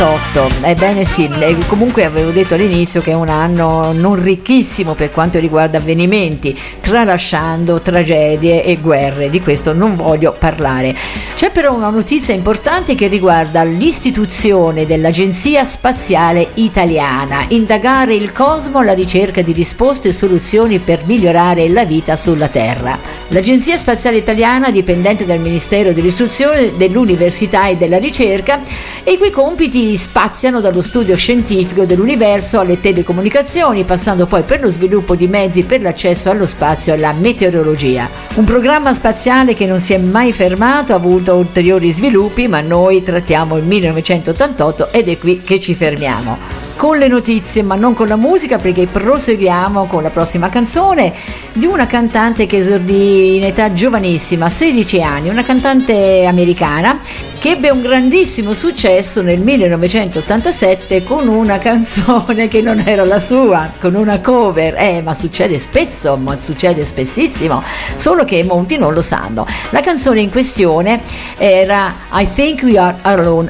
Ebbene sì, comunque avevo detto all'inizio che è un anno non ricchissimo per quanto riguarda avvenimenti, tralasciando tragedie e guerre, di questo non voglio parlare. C'è però una notizia importante che riguarda l'istituzione dell'Agenzia Spaziale Italiana, indagare il cosmo alla ricerca di risposte e soluzioni per migliorare la vita sulla Terra. L'Agenzia Spaziale Italiana, dipendente dal Ministero dell'Istruzione, dell'Università e della Ricerca, e i cui compiti spaziano dallo studio scientifico dell'universo alle telecomunicazioni, passando poi per lo sviluppo di mezzi per l'accesso allo spazio e alla meteorologia. Un programma spaziale che non si è mai fermato, ha avuto ulteriori sviluppi, ma noi trattiamo il 1988 ed è qui che ci fermiamo. Con le notizie, ma non con la musica, perché proseguiamo con la prossima canzone di una cantante che esordì in età giovanissima, 16 anni, una cantante americana che ebbe un grandissimo successo nel 1987 con una canzone che non era la sua, con una cover, ma succede spesso, ma succede spessissimo, solo che molti non lo sanno. La canzone in questione era I Think We Are Alone